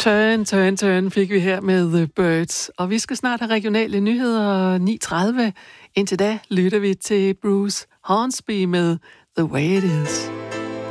Turn fik vi her med The Birds. Og vi skal snart have regionale nyheder 9:30. Indtil da lytter vi til Bruce Hornsby med The Way It Is.